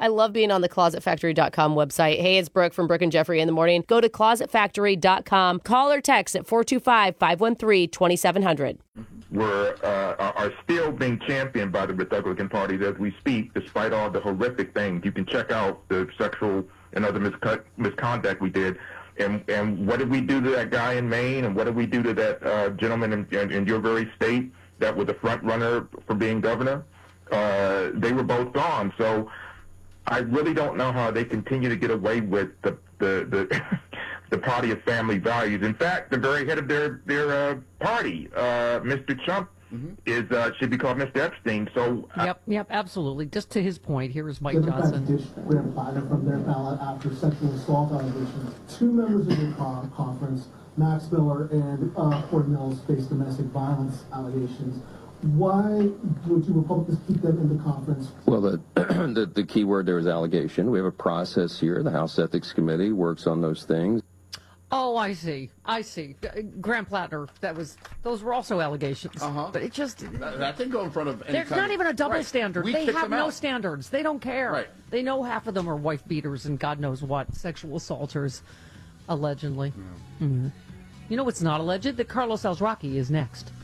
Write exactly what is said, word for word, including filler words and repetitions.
I love being on the closet factory dot com website. Hey, it's Brooke from Brooke and Jeffrey in the morning. Go to closet factory dot com. Call or text at four two five, five one three, two seven zero zero. Were, uh, are still being championed by the Republican Party as we speak, despite all the horrific things. You can check out the sexual and other miscut, misconduct we did. And, and what did we do to that guy in Maine? And what did we do to that uh, gentleman in, in, in your very state that was the front runner for being governor? Uh, they were both gone. So I really don't know how they continue to get away with the the the, the party of family values. In fact, the very head of their their uh, party, uh, Mister Trump, mm-hmm. is uh, should be called Mister Epstein. So yep, I, yep, absolutely. Just to his point, here is Mike Democrats Johnson. ditched Graham Platter from their ballot after sexual assault allegations. Two members of the co- conference, Max Miller and uh, Ford Mills, faced domestic violence allegations. Why would you Republicans keep them in the conference? Well, the, the the key word there is allegation. We have a process here. The House Ethics Committee works on those things. Oh, I see. I see. Graham Platter, that was, those were also allegations. Uh-huh. But it just, That, that didn't go in front of any there's kind not of- even a double Right. standard. We They kicked have them no out. standards. They don't care. Right. They know half of them are wife beaters and God knows what, sexual assaulters, allegedly. Mm-hmm. You know what's not alleged? That Carlos Alzraki is next.